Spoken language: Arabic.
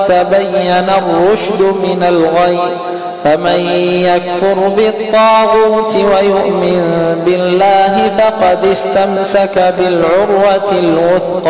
تبين الرشد من الغي فمن يكفر بالطاغوت ويؤمن بالله فقد استمسك بالعروة الوثقى